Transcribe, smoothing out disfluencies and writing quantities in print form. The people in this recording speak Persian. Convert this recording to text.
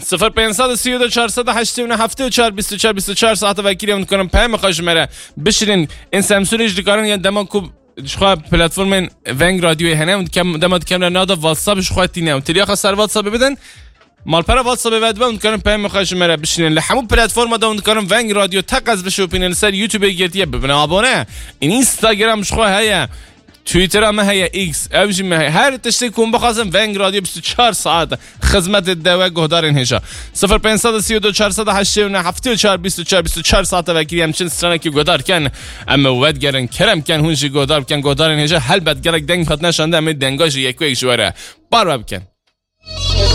0532 489 74 24 24 ساعت وکیلی اون کنم پیام خوش مره بشینین این سمسورش دکارن یا دما کو شخوا پلتفرم ونگ رادیوی هنه اون کم دما کامرا نادا واتساپ شخوا تینه اون تلیا خسر واتساپ بدن مال پر واتساپ ود اون کنم پیام خوش مره بشینین لحمو پلتفرم دا اون کنم ونگ رادیو تقز بشو پینن سر یوتیوب گرتیه ببین آبونه این اینستاگرام شخوا هيا توییتر هم هيا ایکس اوجی ما هر تشتی کن بخواستم ونگ رادیو 24 ساعت خدمت دوا گهدارین هشا 0532 489 74 24 24 ساعت وکیلی همچین سرانه که گهدار کن اما ود گرن کرم کن هونشی گهدار کن گهدارین هشا هل بد گرک دنگ خط نشانده اما دنگاش یک جواره بار بکن